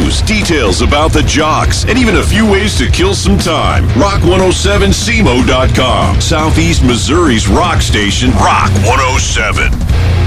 news, details about the jocks, and even a few ways to kill some time. Rock107cmo.com. Southeast Missouri's rock station, Rock 107.